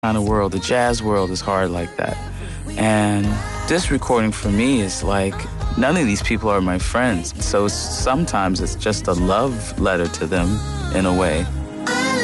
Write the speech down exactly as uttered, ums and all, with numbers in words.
kind of world. The jazz world is hard like that. And this recording for me is like, none of these people are my friends. So sometimes it's just a love letter to them in a way.